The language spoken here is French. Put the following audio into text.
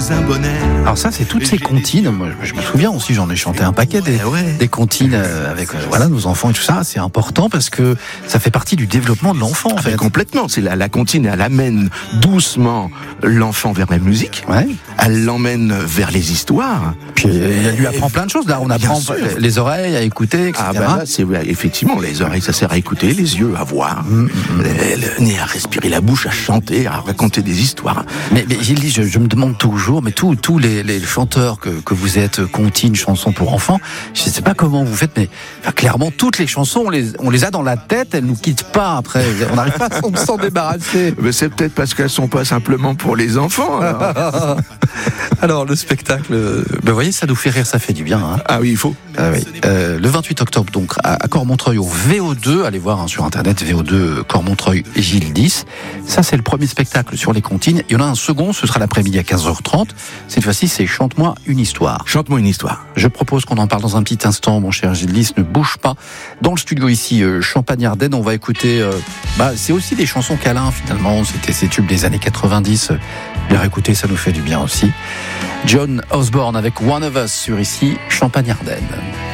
sous un bonnet. Alors ça, c'est toutes ces comptines. Moi, je me souviens aussi, j'en ai chanté un paquet des comptines avec nos enfants et tout ça. C'est important parce que ça fait partie du développement de l'enfant, en fait. Complètement. C'est la comptine, elle amène doucement l'enfant vers la musique. Ouais. Elle l'emmène vers les histoires. Puis elle lui apprend plein de choses. Là, on apprend les oreilles à écouter, etc. Là, c'est effectivement les oreilles, ça sert à écouter, les yeux à voir, le nez à respirer, la bouche à chanter, à raconter des histoires. Mais Gilles, je me demande toujours, mais tous les chanteurs que vous êtes, comptines, chansons pour enfants, je ne sais pas comment vous faites, mais clairement toutes les chansons, on les a dans la tête, elles nous quittent pas après, on n'arrive pas à s'en débarrasser. Mais c'est peut-être parce qu'elles sont pas simplement pour les enfants. Alors le spectacle, vous voyez, ça nous fait rire, ça fait du bien. Hein. Ah oui, il faut. Oui. Le 28 octobre, donc, à Cormontreuil, au VO2. Allez voir sur Internet, VO2, Cormontreuil, Gilles 10. Ça, c'est le premier spectacle sur les comptines. Il y en a un second, ce sera l'après-midi à 15h30. Cette fois-ci, c'est Chante-moi une histoire. Chante-moi une histoire. Je propose qu'on en parle dans un petit instant, mon cher Gilles 10. Ne bouge pas. Dans le studio ici, Champagne-Ardenne, on va écouter... c'est aussi des chansons câlins, finalement. C'était ces tubes des années 90. Les réécouter, ça nous fait du bien aussi. John Osborne avec One of Us sur ici, Champagne-Ardenne.